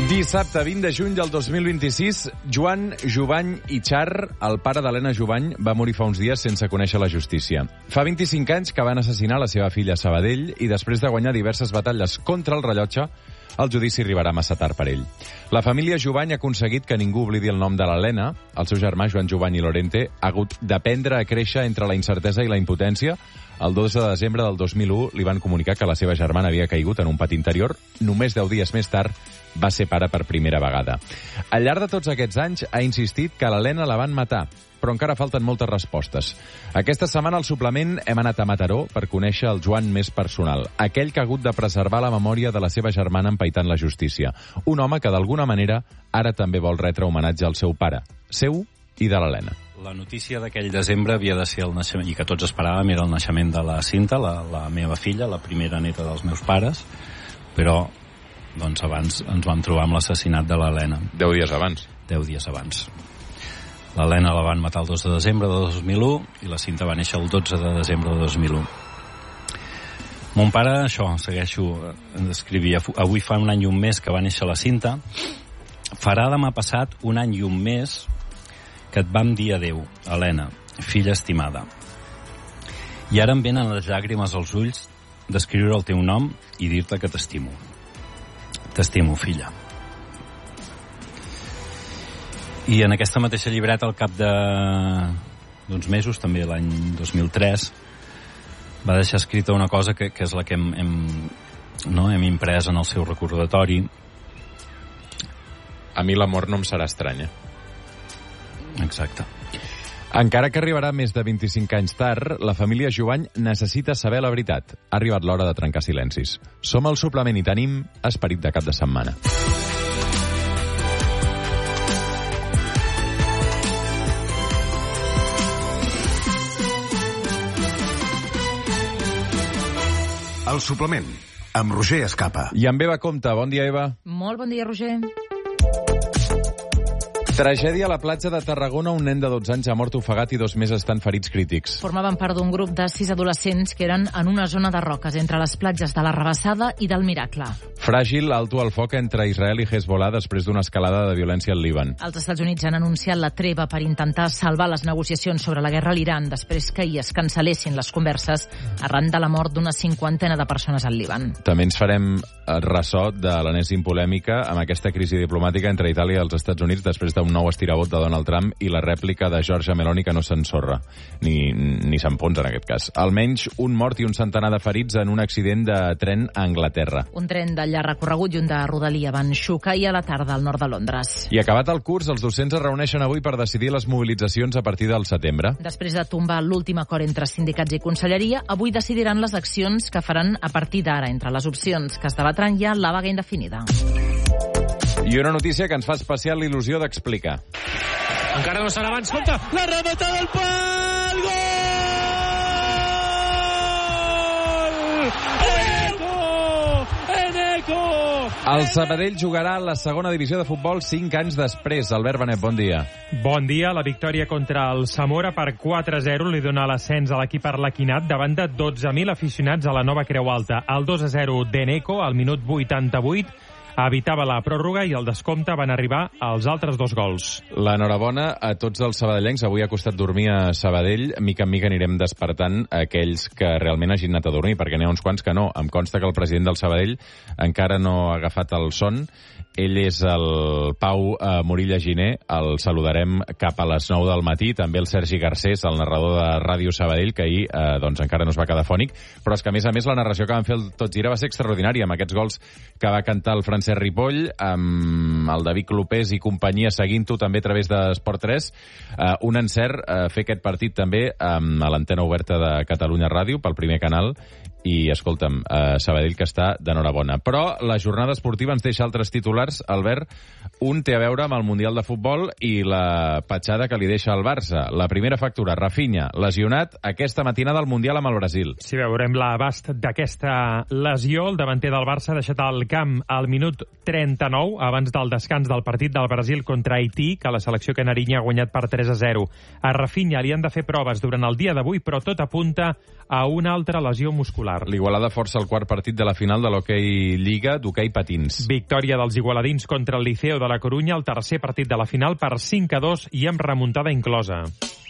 Dissabte 20 de juny del 2026, Joan Jubany i Char, el pare d'Helena Jubany, va morir fa uns dies sense conèixer la justícia. Fa 25 anys que van assassinar la seva filla a Sabadell i després de guanyar diverses batalles contra el rellotge, el judici arribarà massa tard per ell. La família Jubany ha aconseguit que ningú oblidi el nom de l'Helena. El seu germà, Joan Jubany i Lorente, ha hagut d'aprendre a créixer entre la incertesa i la impotència. El 2 de desembre del 2001 li van comunicar que la seva germana havia caigut en un pati interior. Només 10 dies més tard va ser pare per primera vegada. Al llarg de tots aquests anys ha insistit que l'Helena la van matar, però encara falten moltes respostes. Aquesta setmana al suplement hem anat a Mataró per conèixer el Joan més personal, aquell que ha hagut de preservar la memòria de la seva germana empaitant la justícia. Un home que d'alguna manera ara també vol retre homenatge al seu pare, seu i de l'Helena. La notícia d'aquell desembre havia de ser el naixement, i que tots esperàvem, era el naixement de la Cinta, la meva filla, la primera neta dels meus pares, però doncs abans ens vam trobar amb l'assassinat de l'Helena. 10 dies abans. 10 dies abans. L'Helena la van matar el 2 de desembre de 2001 i la Cinta va néixer el 12 de desembre de 2001. Mon pare, això, segueixo, ens escrivia, avui fa un any i un mes que va néixer la Cinta, farà demà passat un any i un mes que et vam dir adeu, Helena, filla estimada. I ara em venen les llàgrimes als ulls d'escriure el teu nom i dir-te que t'estimo. T'estimo, filla. I en aquesta mateixa llibreta, al cap d'uns mesos, també l'any 2003, va deixar escrita una cosa que és la que hem imprès en el seu recordatori. A mi l'amor no em serà estranya. Exacte. Encara que arribarà més de 25 anys tard, la família Jubany necessita saber la veritat. Ha arribat l'hora de trencar silencis. Som al suplement i tenim esperit de cap de setmana. El suplement, amb Roger Escapa. I amb Eva Compte. Bon dia, Eva. Molt bon dia, Roger. Tragèdia a la platja de Tarragona. Un nen de 12 anys ha mort ofegat i 2 més estan ferits crítics. Formaven part d'un grup de 6 adolescents que eren en una zona de roques entre les platges de la Rabassada i del Miracle. Fràgil, alto al foc entre Israel i Hezbollah després d'una escalada de violència al Líban. Els Estats Units han anunciat la treva per intentar salvar les negociacions sobre la guerra a l'Iran després que hi es cancel·lessin les converses arran de la mort d'una 50 de persones al Líban. També ens farem ressò de l'enèsim polèmica amb aquesta crisi diplomàtica entre Itàlia i els Estats Units després d'un nou estirabot de Donald Trump i la rèplica de Giorgia Meloni que no s'ensorra, ni s'enfonsa en aquest cas. Almenys un mort i un centenar de ferits en un accident de tren a Anglaterra. Un tren de llarg recorregut i un de rodalia van xocar ahir a la tarda al nord de Londres. I acabat el curs, els docents es reuneixen avui per decidir les mobilitzacions a partir del setembre. Després de tombar l'últim acord entre sindicats i conselleria, avui decidiran les accions que faran a partir d'ara. Entre les opcions que es debatran hi ha la vaga indefinida. I una notícia que ens fa especial il·lusió d'explicar. Encara no serà abans, compte, la remata del pal, gol! Eneco! El Sabadell jugarà a la segona divisió de futbol 5 anys després. Albert Benet, bon dia. Bon dia. La victòria contra el Zamora per 4-0 li dona l'ascens a l'equip arlequinat davant de 12.000 aficionats a la nova Creu Alta. El 2-0 d'Eneco al minut 88 evitava la pròrroga i el descompte van arribar als altres 2 gols. L'enhorabona a tots els sabadellencs. Avui ha costat dormir a Sabadell. Mica en mica anirem despertant aquells que realment hagin anat a dormir, perquè n'hi ha uns quants que no. Em consta que el president del Sabadell encara no ha agafat el son. Ell és el Pau Morilla Giner. El saludarem cap a les 9 del matí. També el Sergi Garcés, el narrador de Ràdio Sabadell, que ahir doncs encara no es va quedar fònic. Però és que, a més, la narració que van fer el Tot Gira va ser extraordinària, amb aquests gols que va cantar el Francesc Ripoll, amb el David Clopés i companyia seguint-ho també a través d'Esport 3. Un encert fer aquest partit també a l'antena oberta de Catalunya Ràdio pel primer canal. I, escolta'm, Sabadell que està d'enhorabona. Però la jornada esportiva ens deixa altres titulars, Albert. Un té a veure amb el Mundial de Futbol i la petjada que li deixa al Barça. La primera factura, Rafinha, lesionat aquesta matinada al Mundial amb el Brasil. Si veurem l'abast d'aquesta lesió, el davanter del Barça ha deixat el camp al minut 39, abans del descans del partit del Brasil contra Haití, que la selecció canarinya ha guanyat per 3-0. A Rafinha li han de fer proves durant el dia d'avui, però tot apunta a una altra lesió muscular. L'Igualada força el quart partit de la final de l'hoquei Lliga d'hoquei patins. Victòria dels igualats igualadins contra el Liceo de la Corunya, el tercer partit de la final per 5-2 i amb remuntada inclosa.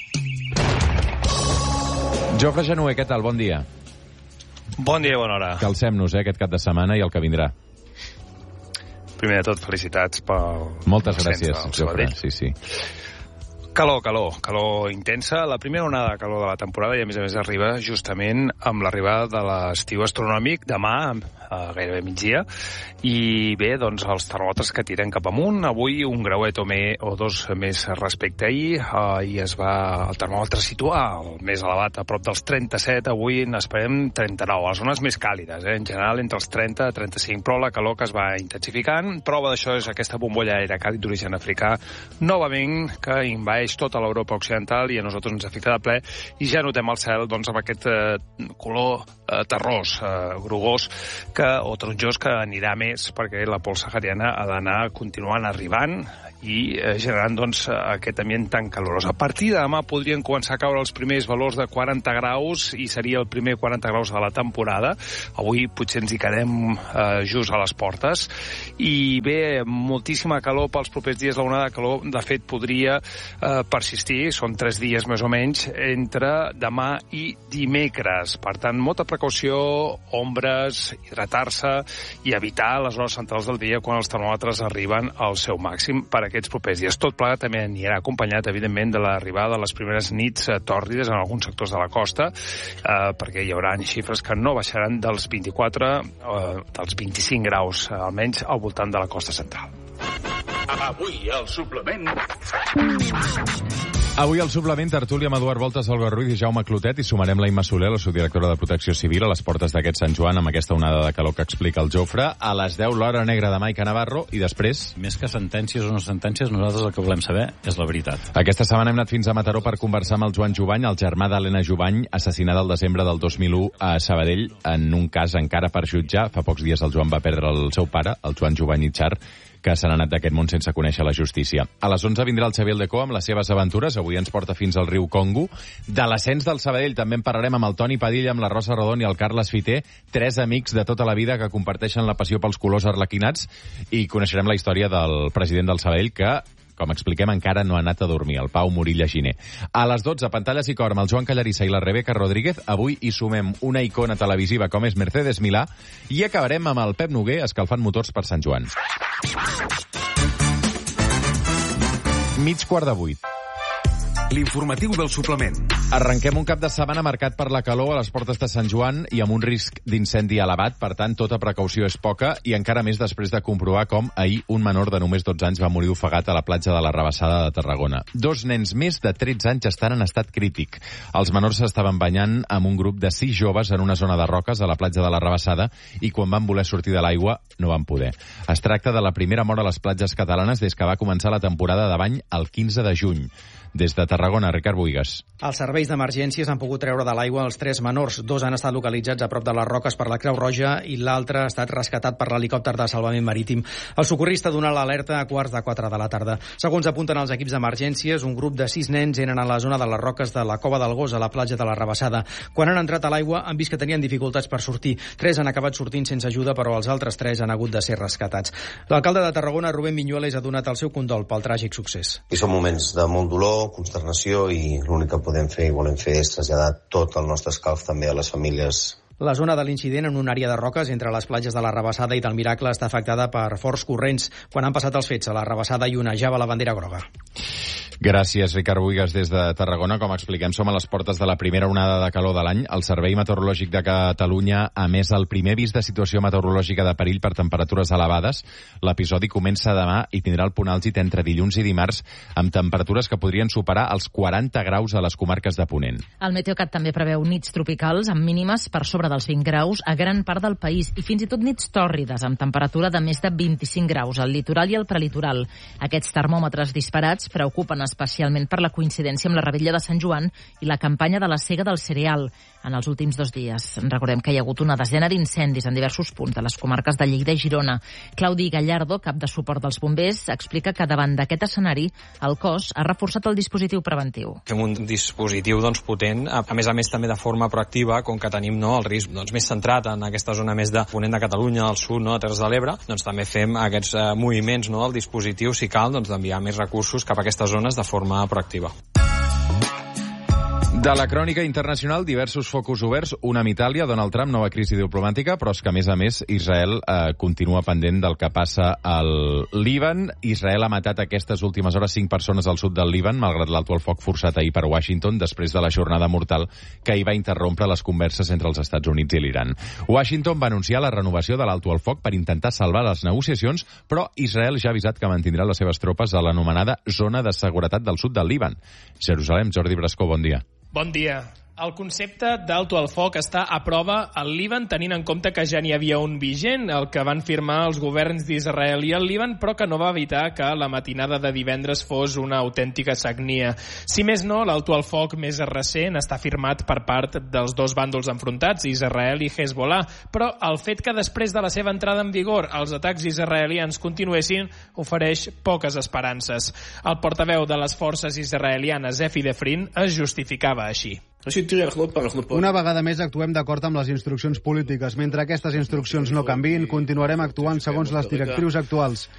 Jofre Genuer, què tal? Bon dia. Bon dia i bona hora. Calcem-nos, aquest cap de setmana i el que vindrà. Primer de tot, felicitats pel... Moltes gràcies, Jofre. Sí. Calor intensa. La primera onada de calor de la temporada i a més arriba justament amb l'arribada de l'estiu astronòmic demà, gairebé migdia, i bé, doncs els termòmetres que tiren cap amunt. Avui un grauet o dos més respecte a ahir, i el termòmetre situa el més elevat a prop dels 37, avui n'esperem 39, a les zones més càlides, en general entre els 30 i 35, però la calor que es va intensificant. Prova d'això és aquesta bombolla d'aire càlid d'origen africà, novament, que envaeix tota l'Europa occidental i a nosaltres ens afecta de ple, i ja notem el cel doncs, amb aquest color terrós, grogós, o taronjós, que anirà més perquè la pols sahariana ha d'anar continuant arribant i generant doncs, aquest ambient tan calorós. A partir de demà podrien començar a caure els primers valors de 40 graus i seria el primer 40 graus de la temporada. Avui potser ens hi quedem just a les portes. I bé, moltíssima calor pels propers dies. L'onada de calor, de fet, podria persistir, són 3 dies més o menys, entre demà i dimecres. Per tant, molta precaució, ombres, hidratar-se i evitar les hores centrals del dia quan els termòmetres arriben al seu màxim per aquests propers dies. Tot plegat també anirà acompanyat, evidentment, de l'arribada de les primeres nits tòrrides en alguns sectors de la costa, perquè hi haurà xifres que no baixaran dels 24, dels 25 graus, almenys al voltant de la costa central. Avui al suplement... Avui al suplement, tertúlia amb Eduard Voltes, Olga Ruiz i Jaume Clotet, i sumarem la Imma Soler, la subdirectora de Protecció Civil, a les portes d'aquest Sant Joan, amb aquesta onada de calor que explica el Jofre. A les 10, l'hora negra de Maica Navarro, i després... Més que sentències o no sentències, nosaltres el que volem saber és la veritat. Aquesta setmana hem anat fins a Mataró per conversar amb el Joan Jubany, el germà d'Helena Jubany, assassinada el desembre del 2001 a Sabadell, en un cas encara per jutjar. Fa pocs dies el Joan va perdre el seu pare, el Joan Jubany Itxar, que se n'ha anat d'aquest món sense conèixer la justícia. A les 11 vindrà el Xavier Aldecó amb les seves aventures. Avui ens porta fins al riu Congo. De l'ascens del Sabadell també en parlarem amb el Toni Padilla, amb la Rosa Rodon i el Carles Fiter, 3 amics de tota la vida que comparteixen la passió pels colors arlequinats, i coneixerem la història del president del Sabadell, que, com expliquem, encara no ha anat a dormir, el Pau Morilla Giner. A les 12, Pantalles i Cor, amb el Joan Callarissa i la Rebeca Rodríguez. Avui hi sumem una icona televisiva com és Mercedes Milà, i acabarem amb el Pep Noguer escalfant motors per Sant Joan. 7:45. L'informatiu del suplement. Arrenquem un cap de setmana marcat per la calor a les portes de Sant Joan i amb un risc d'incendi elevat, per tant, tota precaució és poca, i encara més després de comprovar com ahir un menor de només 12 anys va morir ofegat a la platja de la Rabassada de Tarragona. 2 nens més de 13 anys estan en estat crític. Els menors s'estaven banyant amb un grup de 6 joves en una zona de roques a la platja de la Rabassada i quan van voler sortir de l'aigua no van poder. Es tracta de la primera mort a les platges catalanes des que va començar la temporada de bany el 15 de juny. Des de Tarragona, Ricard Buigas. Els serveis d'emergències han pogut treure de l'aigua els 3 menors. 2 han estat localitzats a prop de les roques per la Creu Roja i l'altre ha estat rescatat per l'helicòpter de salvament marítim. El socorrista ha donat l'alerta a 3:15 de la tarda. Segons apunten els equips d'emergències, un grup de 6 nens eren a la zona de les roques de la Cova del Gos, a la platja de la Rabassada. Quan han entrat a l'aigua han vist que tenien dificultats per sortir. 3 han acabat sortint sense ajuda, però els altres 3 han hagut de ser rescatats. L'alcalde de Tarragona, Rubén Viñuales, ha donat el seu condol pel tràgic succés. I són moments de molt dolor, consternació, i l'únic que podem fer i volem fer és traslladar tot el nostre escalf també a les famílies. La zona de l'incident, en una àrea de roques entre les platges de la Rabassada i del Miracle, està afectada per forts corrents. Quan han passat els fets a la Rabassada i onejava la bandera groga. Gràcies, Ricard Buigas, des de Tarragona. Com expliquem, som a les portes de la primera onada de calor de l'any. El Servei Meteorològic de Catalunya ha emès el primer avís de situació meteorològica de perill per temperatures elevades. L'episodi comença demà i tindrà el punt àlgid entre dilluns i dimarts, amb temperatures que podrien superar els 40 graus a les comarques de Ponent. El Meteocat també preveu nits tropicals amb mínimes per sobre dels 20 graus a gran part del país i fins i tot nits tòrrides amb temperatura de més de 25 graus al litoral i al prelitoral. Aquests termòmetres disparats preocupen especialment per la coincidència amb la Revetlla de Sant Joan i la campanya de la sega del cereal. En els últims 2 dies recordem que hi ha hagut una desena d'incendis en diversos punts de les comarques de Lleida i Girona. Claudi Gallardo, cap de suport dels bombers, explica que davant d'aquest escenari el cos ha reforçat el dispositiu preventiu. Fem un dispositiu potent, a més també de forma proactiva, com que tenim el risc país més centrat en aquesta zona més de ponent de Catalunya, al sud, de Terres de l'Ebre, doncs també fem aquests moviments del dispositiu, si cal, d'enviar més recursos cap a aquestes zones de forma proactiva. De la crònica internacional, diversos focus oberts, una amb Itàlia, Donald Trump, nova crisi diplomàtica, però és que, a més, Israel continua pendent del que passa al Líban. Israel ha matat aquestes últimes hores 5 persones al sud del Líban, malgrat l'alto al foc forçat ahir per Washington, després de la jornada mortal que hi va interrompre les converses entre els Estats Units i l'Iran. Washington va anunciar la renovació de l'alto al foc per intentar salvar les negociacions, però Israel ja ha avisat que mantindrà les seves tropes a l'anomenada zona de seguretat del sud del Líban. Jerusalem, Jordi Brascó, bon dia. Bon dia. El concepte d'alto al foc està a prova al Líban, tenint en compte que ja n'hi havia un vigent, el que van firmar els governs d'Israel i el Líban, però que no va evitar que la matinada de divendres fos una autèntica sagnia. Si més no, l'alto al foc més recent està firmat per part dels dos bàndols enfrontats, Israel i Hezbollah, però el fet que després de la seva entrada en vigor els atacs israelians continuessin ofereix poques esperances. El portaveu de les forces israelianes, Efi Defrin, es justificava així. Una vegada més actuem d'acord amb les instruccions polítiques. Mentre aquestes instruccions no canviïn, continuarem actuant segons les directrius actuals.